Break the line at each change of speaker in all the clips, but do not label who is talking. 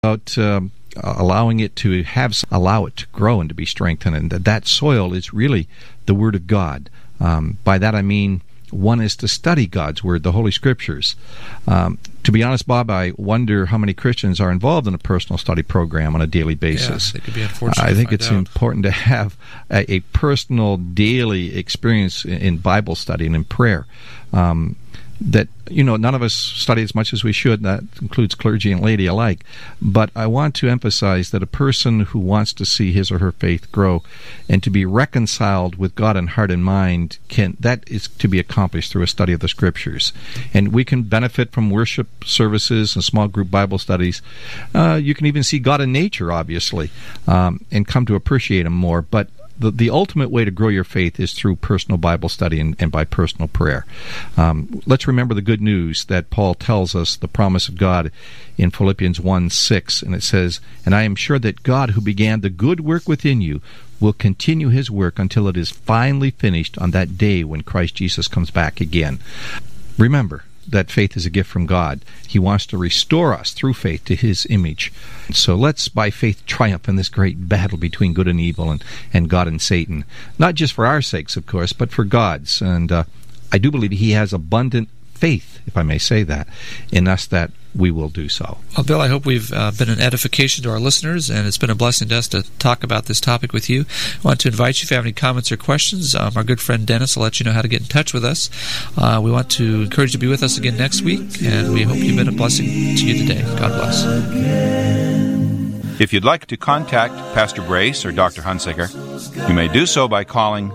about allowing it to allow it to grow and to be strengthened, and that soil is really the Word of God. By that I mean one is to study God's Word, the Holy Scriptures. To be honest, Bob, I wonder how many Christians are involved in a personal study program on a daily basis.
Yeah, it could be unfortunate.
I think it's important to have a personal daily experience in Bible study and in prayer. That, none of us study as much as we should. That includes clergy and laity alike. But I want to emphasize that a person who wants to see his or her faith grow and to be reconciled with God in heart and mind, that is to be accomplished through a study of the Scriptures. And we can benefit from worship services and small group Bible studies. You can even see God in nature, obviously, and come to appreciate Him more. But the ultimate way to grow your faith is through personal Bible study and by personal prayer. Let's remember the good news that Paul tells us, the promise of God in Philippians 1:6, and it says, "And I am sure that God who began the good work within you will continue His work until it is finally finished on that day when Christ Jesus comes back again." Remember that faith is a gift from God. He wants to restore us through faith to His image. So let's, by faith, triumph in this great battle between good and evil and God and Satan. Not just for our sakes, of course, but for God's. And I do believe He has abundant faith, if I may say that, in us that we will do so.
Well, Bill, I hope we've been an edification to our listeners, and it's been a blessing to us to talk about this topic with you. I want to invite you, if you have any comments or questions, our good friend Dennis will let you know how to get in touch with us. We want to encourage you to be with us again next week, and we hope you've been a blessing to you today. God bless.
If you'd like to contact Pastor Brace or Dr. Hunsaker, you may do so by calling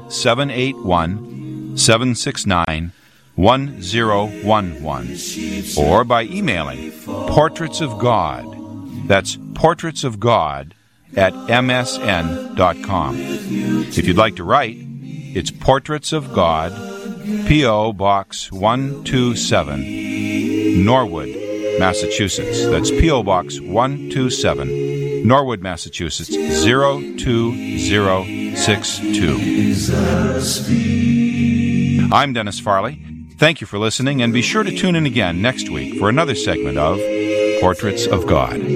781-769-1011 or by emailing Portraits of God. That's Portraits of God at msn.com. If you'd like to write, it's Portraits of God, P.O. Box 127, Norwood, Massachusetts. That's P.O. Box 127, Norwood, Massachusetts 02062. I'm Dennis Farley. Thank you for listening, and be sure to tune in again next week for another segment of Portraits of God.